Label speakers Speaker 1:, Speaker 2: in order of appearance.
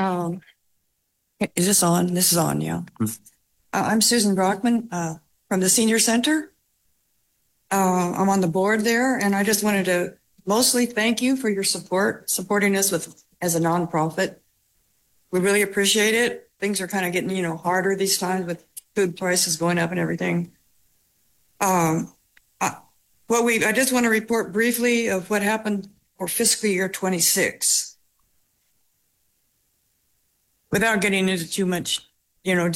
Speaker 1: Um, is this on? This is on, yeah. I'm Susan Brockman from the Senior Center. I'm on the board there, and I just wanted to mostly thank you for your support, supporting us with as a nonprofit. We really appreciate it. Things are kind of getting, harder these times with food prices going up and everything. Um, I, I just want to report briefly of what happened for fiscal year 26. Without getting into too much,